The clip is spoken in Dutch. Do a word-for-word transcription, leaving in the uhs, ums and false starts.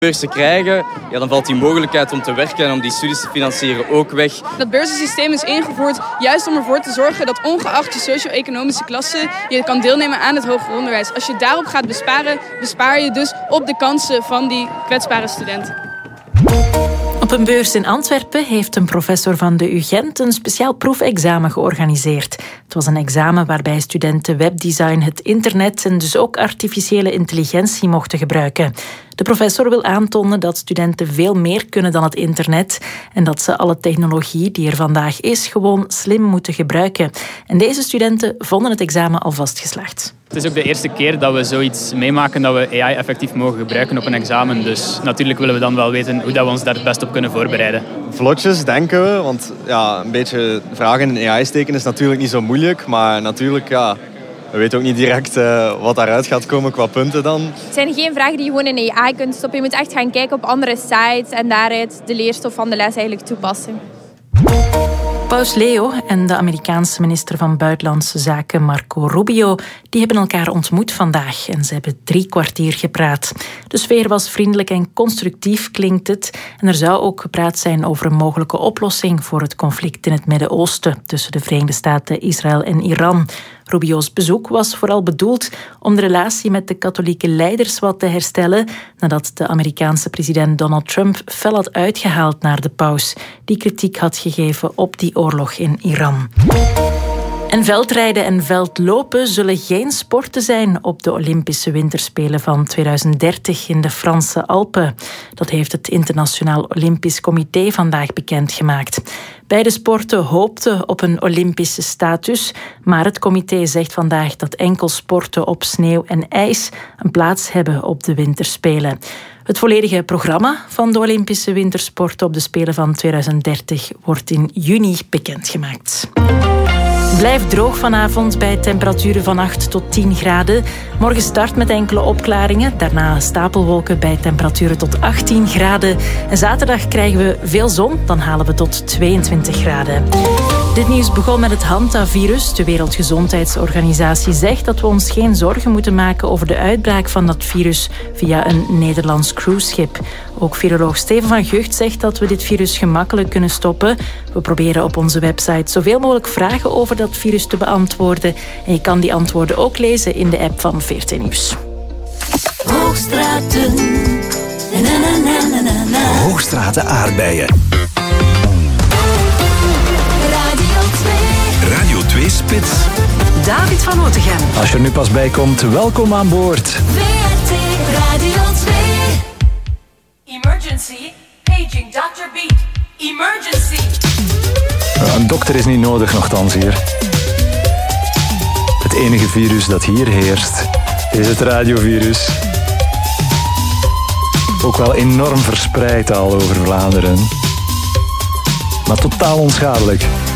beurzen krijgen, ja, dan valt die mogelijkheid om te werken en om die studies te financieren ook weg. Dat beurzensysteem is ingevoerd juist om ervoor te zorgen dat ongeacht je socio-economische klasse je kan deelnemen aan het hoger onderwijs. Als je daarop gaat besparen, bespaar je dus op de kansen van die kwetsbare studenten. Op een beurs in Antwerpen heeft een professor van de U Gent een speciaal proefexamen georganiseerd. Het was een examen waarbij studenten webdesign, het internet en dus ook artificiële intelligentie mochten gebruiken. De professor wil aantonen dat studenten veel meer kunnen dan het internet en dat ze alle technologie die er vandaag is gewoon slim moeten gebruiken. En deze studenten vonden het examen alvast geslaagd. Het is ook de eerste keer dat we zoiets meemaken dat we A I effectief mogen gebruiken op een examen. Dus natuurlijk willen we dan wel weten hoe dat we ons daar het best op kunnen voorbereiden. Vlotjes, denken we. Want ja, een beetje vragen in A I steken is natuurlijk niet zo moeilijk. Maar natuurlijk, ja, we weten ook niet direct uh, wat daaruit gaat komen qua punten dan. Het zijn geen vragen die je gewoon in A I kunt stoppen. Je moet echt gaan kijken op andere sites en daaruit de leerstof van de les eigenlijk toepassen. Paus Leo en de Amerikaanse minister van Buitenlandse Zaken Marco Rubio die hebben elkaar ontmoet vandaag en ze hebben drie kwartier gepraat. De sfeer was vriendelijk en constructief, klinkt het. En er zou ook gepraat zijn over een mogelijke oplossing voor het conflict in het Midden-Oosten tussen de Verenigde Staten, Israël en Iran. Rubio's bezoek was vooral bedoeld om de relatie met de katholieke leiders wat te herstellen nadat de Amerikaanse president Donald Trump fel had uitgehaald naar de paus, die kritiek had gegeven op die oorlog in Iran. En veldrijden en veldlopen zullen geen sporten zijn op de Olympische Winterspelen van tweeduizend dertig in de Franse Alpen. Dat heeft het Internationaal Olympisch Comité vandaag bekendgemaakt. Beide sporten hoopten op een Olympische status, maar het comité zegt vandaag dat enkel sporten op sneeuw en ijs een plaats hebben op de Winterspelen. Het volledige programma van de Olympische Wintersporten op de Spelen van tweeduizend dertig wordt in juni bekendgemaakt. Blijft droog vanavond bij temperaturen van acht tot tien graden. Morgen start met enkele opklaringen. Daarna stapelwolken bij temperaturen tot achttien graden. En zaterdag krijgen we veel zon. Dan halen we tot tweeëntwintig graden. Dit nieuws begon met het hantavirus. De Wereldgezondheidsorganisatie zegt dat we ons geen zorgen moeten maken over de uitbraak van dat virus via een Nederlands cruiseschip. Ook viroloog Steven van Gucht zegt dat we dit virus gemakkelijk kunnen stoppen. We proberen op onze website zoveel mogelijk vragen over dat virus te beantwoorden. En je kan die antwoorden ook lezen in de app van V R T Nieuws. Hoogstraten. Na, na, na, na, na, na. Hoogstraten aardbeien. Radio twee. Radio twee Spits. David van Otegem. Als je er nu pas bij komt, welkom aan boord. V R T Radio twee. Emergency, paging dokter Beat. Emergency. Een dokter is niet nodig nochtans hier. Het enige virus dat hier heerst, is het radiovirus. Ook wel enorm verspreid al over Vlaanderen. Maar totaal onschadelijk.